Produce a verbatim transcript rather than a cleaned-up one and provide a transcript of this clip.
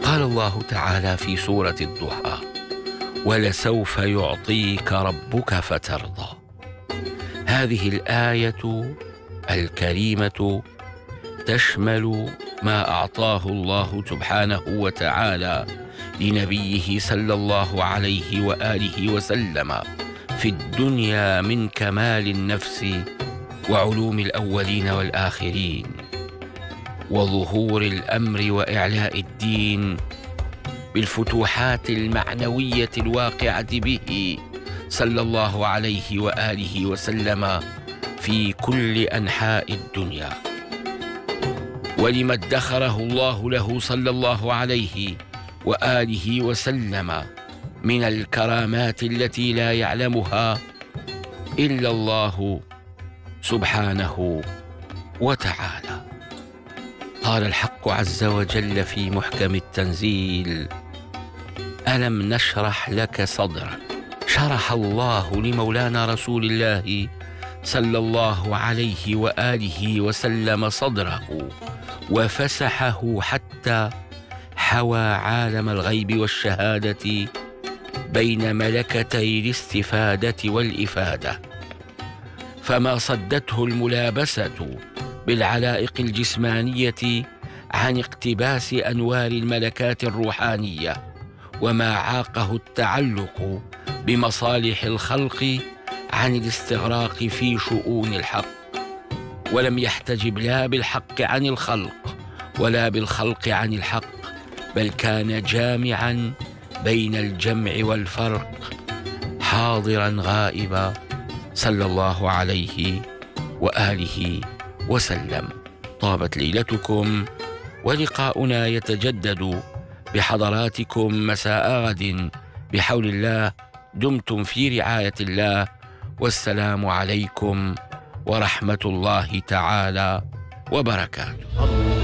قال الله تعالى في سورة الضحى: ولسوف يعطيك ربك فترضى. هذه الآية الكريمة تشمل ما أعطاه الله سبحانه وتعالى لنبيه صلى الله عليه وآله وسلم في الدنيا من كمال النفس وعلوم الأولين والآخرين وظهور الأمر وإعلاء الدين بالفتوحات المعنوية الواقعة به صلى الله عليه وآله وسلم في كل أنحاء الدنيا، ولما ادخره الله له صلى الله عليه وآله وسلم من الكرامات التي لا يعلمها إلا الله سبحانه وتعالى. قال الحق عز وجل في محكم التنزيل: ألم نشرح لك صدرك. شرح الله لمولانا رسول الله صلى الله عليه وآله وسلم صدره وفسحه حتى حوى عالم الغيب والشهادة بين ملكتي الاستفادة والإفادة، فما صدته الملابسة بالعلائق الجسمانية عن اقتباس أنوار الملكات الروحانية، وما عاقه التعلق بمصالح الخلق عن الاستغراق في شؤون الحق، ولم يحتجب لا بالحق عن الخلق ولا بالخلق عن الحق، بل كان جامعا بين الجمع والفرق، حاضرا غائبا صلى الله عليه وآله وسلم. طابت ليلتكم، ولقاؤنا يتجدد بحضراتكم مساء غد بحول الله. دمتم في رعاية الله، والسلام عليكم ورحمة الله تعالى وبركاته.